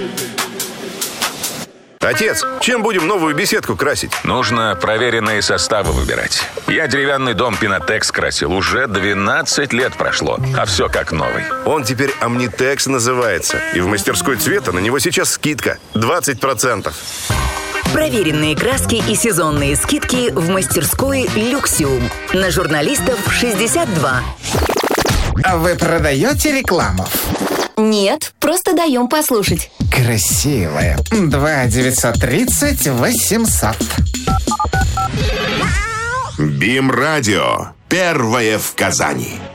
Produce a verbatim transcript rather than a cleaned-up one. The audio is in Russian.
Отец, чем будем новую беседку красить? Нужно проверенные составы выбирать. Я деревянный дом Пинотекс красил. Уже двенадцать лет прошло, а все как новый. Он теперь Omnitex называется. И в мастерской цвета на него сейчас скидка двадцать процентов. Проверенные краски и сезонные скидки в мастерской «Люксиум». На журналистов шестьдесят два. А вы продаете рекламу? Нет, просто даем послушать. Красивая. Два девятьсот тридцать восемьсот. БИМ радио. Первое в Казани.